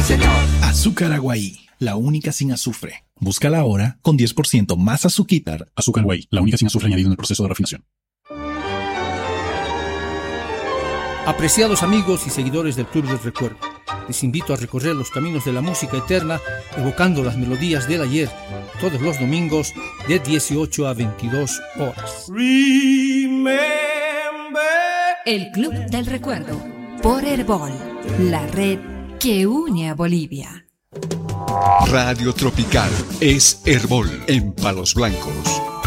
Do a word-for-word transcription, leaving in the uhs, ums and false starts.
señor. Azúcar Aguaí, la única sin azufre. Búscala ahora con diez por ciento más azuquitar. Azúcar Aguaí, la única sin azufre añadido en el proceso de refinación. Apreciados amigos y seguidores del Club del Recuerdo, les invito a recorrer los caminos de la música eterna, evocando las melodías del ayer, todos los domingos de dieciocho a veintidós horas. Remember. El Club del Recuerdo, por Herbol, la red que une a Bolivia. Radio Tropical es Herbol en Palos Blancos.